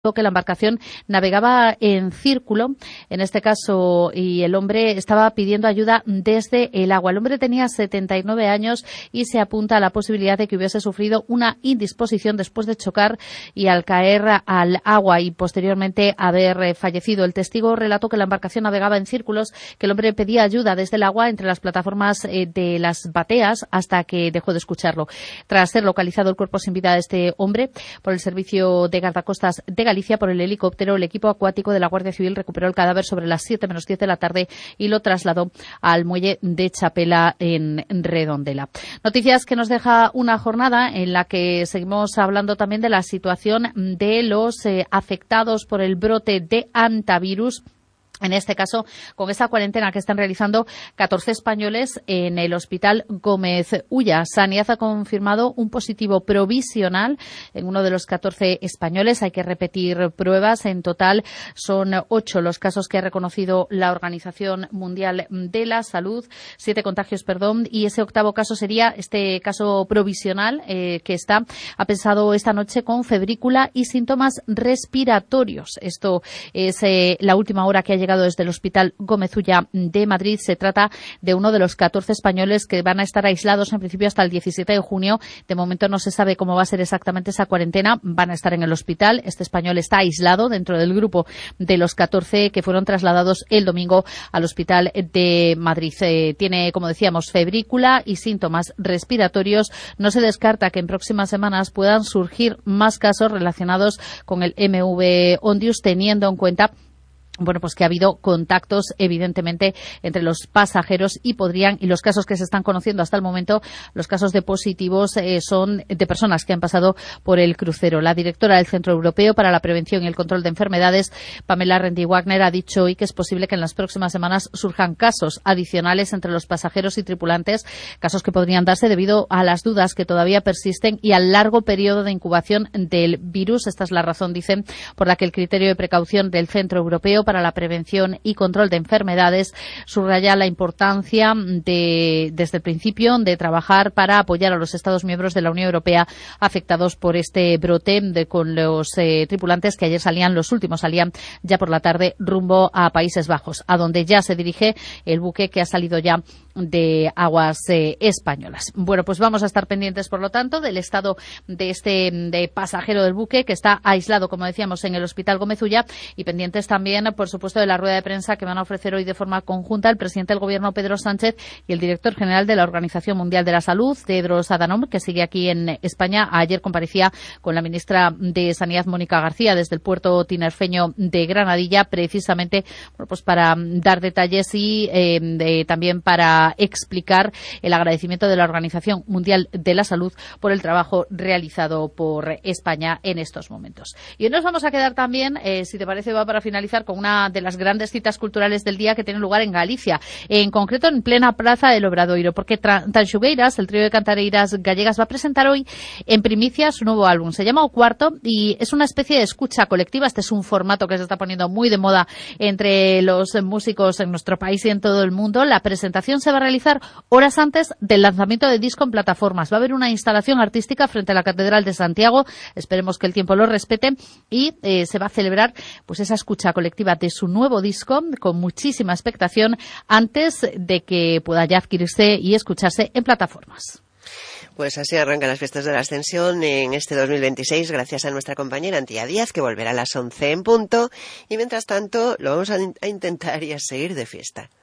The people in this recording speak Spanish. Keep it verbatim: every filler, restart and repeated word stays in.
que la embarcación navegaba en círculo, en este caso, y el hombre estaba pidiendo ayuda desde el agua. El hombre tenía setenta y nueve años y se apunta a la posibilidad de que hubiese sufrido una indisposición después de chocar y al caer al agua y posteriormente haber fallecido. El testigo relató que la embarcación navegaba en círculos, que el hombre pedía ayuda desde el agua entre las plataformas de las bateas hasta que dejó de escucharlo. Tras ser localizado el cuerpo sin vida de este hombre por el servicio de guardacostas de Galicia, por el helicóptero, el equipo acuático de la Guardia Civil recuperó el cadáver sobre las siete menos diez de la tarde y lo trasladó al muelle de Chapela en Redondela. Noticias que nos deja una jornada en la que seguimos hablando también de la situación de los eh, afectados por el brote de hantavirus. En este caso, con esta cuarentena que están realizando catorce españoles en el Hospital Gómez Ulla. Sanidad ha confirmado un positivo provisional en uno de los catorce españoles. Hay que repetir pruebas. En total son ocho los casos que ha reconocido la Organización Mundial de la Salud. Siete contagios, perdón. Y ese octavo caso sería este caso provisional eh, que está, ha pensado esta noche con febrícula y síntomas respiratorios. Esto es eh, la última hora que ha llegado desde el Hospital Gómez Ulla de Madrid. Se trata de uno de los catorce españoles que van a estar aislados en principio hasta el diecisiete de junio. De momento no se sabe cómo va a ser exactamente esa cuarentena. Van a estar en el hospital. Este español está aislado dentro del grupo de los catorce que fueron trasladados el domingo al Hospital de Madrid. Eh, tiene, como decíamos, febrícula y síntomas respiratorios. No se descarta que en próximas semanas puedan surgir más casos relacionados con el M V Ondius, teniendo en cuenta bueno, pues que ha habido contactos, evidentemente, entre los pasajeros y podrían, y los casos que se están conociendo hasta el momento, los casos de positivos eh, son de personas que han pasado por el crucero. La directora del Centro Europeo para la Prevención y el Control de Enfermedades, Pamela Rendi-Wagner, ha dicho hoy que es posible que en las próximas semanas surjan casos adicionales entre los pasajeros y tripulantes, casos que podrían darse debido a las dudas que todavía persisten y al largo periodo de incubación del virus. Esta es la razón, dicen, por la que el criterio de precaución del Centro Europeo para la Prevención y Control de Enfermedades subraya la importancia de, desde el principio, de trabajar para apoyar a los Estados miembros de la Unión Europea afectados por este brote, de, con los eh, tripulantes que ayer salían, los últimos salían ya por la tarde rumbo a Países Bajos, a donde ya se dirige el buque que ha salido ya de aguas eh, españolas. Bueno, pues vamos a estar pendientes, por lo tanto, del estado de este de pasajero del buque que está aislado, como decíamos, en el Hospital Gómez Ulla, y pendientes también, por supuesto, de la rueda de prensa que van a ofrecer hoy de forma conjunta el presidente del Gobierno, Pedro Sánchez, y el director general de la Organización Mundial de la Salud, Tedros Adhanom, que sigue aquí en España. Ayer comparecía con la ministra de Sanidad, Mónica García, desde el puerto tinerfeño de Granadilla, precisamente bueno, pues para dar detalles y eh, de, también para explicar el agradecimiento de la Organización Mundial de la Salud por el trabajo realizado por España en estos momentos. Y hoy nos vamos a quedar también, eh, si te parece, va para finalizar, con una de las grandes citas culturales del día que tiene lugar en Galicia, en concreto en plena Praza del Obradoiro, porque Tanxugueiras, el trío de cantareiras gallegas, va a presentar hoy en primicia su nuevo álbum. Se llama O Cuarto y es una especie de escucha colectiva. Este es un formato que se está poniendo muy de moda entre los músicos en nuestro país y en todo el mundo. La presentación se va a realizar horas antes del lanzamiento de disco en plataformas. Va a haber una instalación artística frente a la Catedral de Santiago. Esperemos que el tiempo lo respete y eh, se va a celebrar pues esa escucha colectiva de su nuevo disco con muchísima expectación antes de que pueda ya adquirirse y escucharse en plataformas. Pues así arrancan las fiestas de la Ascensión en este dos mil veintiséis, gracias a nuestra compañera Antía Díaz, que volverá a las once en punto, y mientras tanto lo vamos a, in- a intentar y a seguir de fiesta.